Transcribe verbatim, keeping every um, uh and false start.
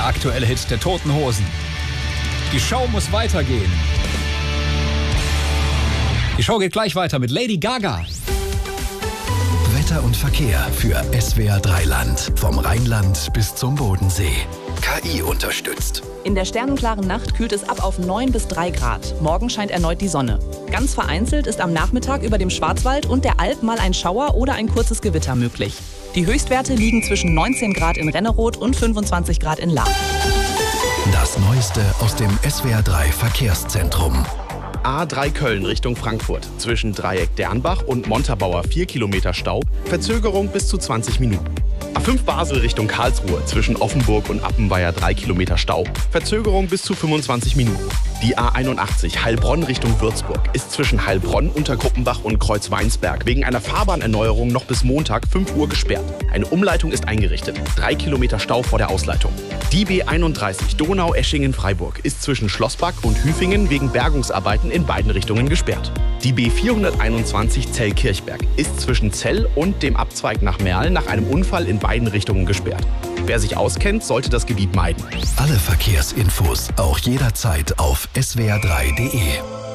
der aktuelle Hit der Toten Hosen. Die Show muss weitergehen. Die Show geht gleich weiter mit Lady Gaga. Wetter und Verkehr für S W R drei Land. Vom Rheinland bis zum Bodensee. K I unterstützt. In der sternenklaren Nacht kühlt es ab auf neun bis drei Grad. Morgen scheint erneut die Sonne. Ganz vereinzelt ist am Nachmittag über dem Schwarzwald und der Alp mal ein Schauer oder ein kurzes Gewitter möglich. Die Höchstwerte liegen zwischen neunzehn Grad in Renneroth und fünfundzwanzig Grad in Lahr. Das Neueste aus dem S W R drei Verkehrszentrum. A drei Köln Richtung Frankfurt. Zwischen Dreieck Dernbach und Montabaur vier Kilometer Stau. Verzögerung bis zu zwanzig Minuten. A fünf Basel Richtung Karlsruhe. Zwischen Offenburg und Appenweier drei Kilometer Stau. Verzögerung bis zu fünfundzwanzig Minuten. Die A einundachtzig Heilbronn Richtung Würzburg ist zwischen Heilbronn, Untergruppenbach und Kreuzweinsberg wegen einer Fahrbahnerneuerung noch bis Montag fünf Uhr gesperrt. Eine Umleitung ist eingerichtet. Drei Kilometer Stau vor der Ausleitung. Die B einunddreißig Donau-Eschingen-Freiburg ist zwischen Schlossback und Hüfingen wegen Bergungsarbeiten in beiden Richtungen gesperrt. Die B vierhunderteinundzwanzig Zell-Kirchberg ist zwischen Zell und dem Abzweig nach Merl nach einem Unfall in beiden Richtungen gesperrt. Wer sich auskennt, sollte das Gebiet meiden. Alle Verkehrsinfos auch jederzeit auf S W R drei punkt de.